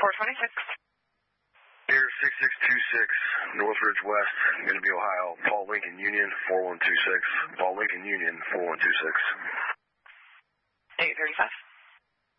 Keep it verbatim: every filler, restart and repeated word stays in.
four twenty-six. Air six six two six, Northridge West, going to be Ohio. Paul Lincoln Union, four one two six. Paul Lincoln Union, four one two six. eight thirty-five.